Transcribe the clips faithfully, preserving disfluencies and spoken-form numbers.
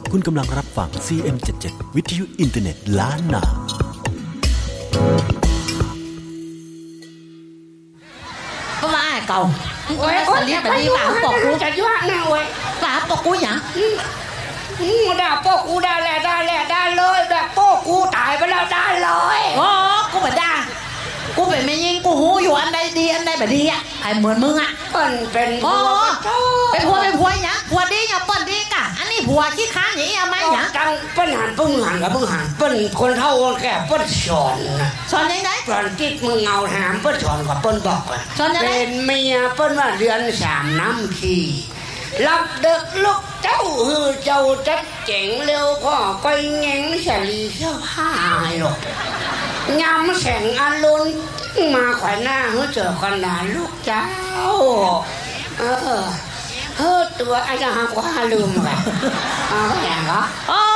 คุณกำลังรับฟัง ซี เอ็ม เจ็ดสิบเจ็ด วิทยุอินเทอร์เน็ตล้านนาก็ว่าเก่าโอ้ยสลิปแบบนี้ว่าปอกกูจะยั่วแน่เว้ยว่าปอกกูหยังอืมด่าปอกกูได้แหละได้แหละได้เลยแบบปอกกูตายไปแล้วได้เลยโอ้กูบ่ด่ากูเป็นแม่ยิงกูหูอยู่อันใดดีอันใดบ่ดีอ่ะไอ้เหมือนมึงอ่ะเปิ้นเป็นผัวเป็นผัวเป็นผัวหยังผัวดีหยังเปิ้นดีกะอันนี้ผัวขี้ค้านหยังอ่ะมั้ยหยังจังเปิ้นหันเปิ้นหันกับมึงหันเปิ้นคนเฒ่าแก่เปิ้นสอนนะสอนยังไงเปิ้นติดมึงเงาถามเปิ้นสอนกับเปิ้นบอกว่าสอนยังไงเป็นเมียเปิ้นว่าเดือนสามน้ำขี้รับเด็กลูกเจ้าฮือเจ้าจัดเจ๋งเร็วพ่อก้อยแงงฉลีเสื้อผ้าให้หรอกยำแสงอรุณมาขวัญหน้าเฮ้เจอกันดาลูกเจ้าเออเฮ้ตัวอาจจะหาว่าลืมไปเอาอย่างก็โอ้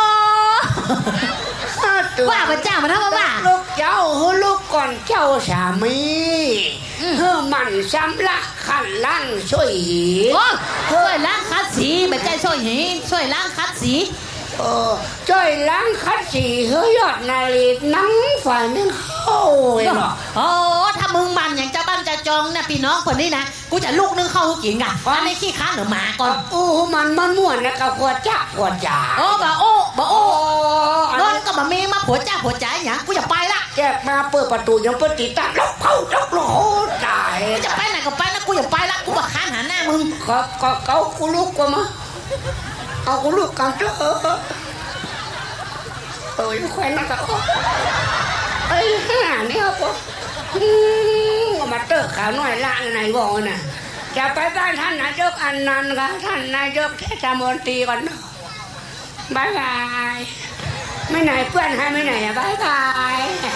ว่าพระเจ้ามาทำว่าลูกเจ้าเฮ้ลูกก่อนเจ้าสามีเฮ้มันซ้ำละขันล้างช่วยหีช่วยล้างคัดสีไม่ใช่ช่วยหีช่วยล้างคัดสีเออช่วยล้างคัดสีเฮ้ยยอดนาฬิกานั่งฝ่ายนึงเข้าเลยเนาะโอ้ถ้ามึงมันอย่างเจ้าบ้านจะจองเนี่ยพี่น้องคนนี้นะกูจะลูกนึงเข้ากินไงอันนี้ขี้ค้านหรือหมาก่อนโอ้มันมันม่วนนะกับหัวจ้าหัวจ่าโอ้บ่โอ้บ่โอ้นอนก็บ่มีมาหัวจ้าหัวจ่าอย่างกูจะไปละแกมาเปิดประตูยังเปิดติดตาล็อกเข้าล็อกโหตายจะไปไหนก็ไปนะกูจะไปละกูบ่ค้านหาหน้ามึงก็ก็เขากูลูกกูมาเอากูลูกกันเถอะเอ้ยแขวนนะก็เอ้ยห่าเนี่ยปะมาเตอร์ขาหน่อยละไหนบอกน่ะจะไปบ้านท่านนายกอันนันต์ค่ะท่านนายกเทศมนตรีก่อนเนาะบายบายไม่ไหนเพื่อนให้ไม่ไหนอะบายบาย